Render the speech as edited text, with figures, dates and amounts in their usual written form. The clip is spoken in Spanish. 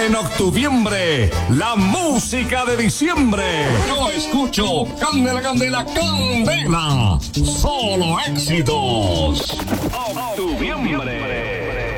En octubre, la música de diciembre. Yo escucho Candela, Candela, Candela. Solo éxitos. Octubre.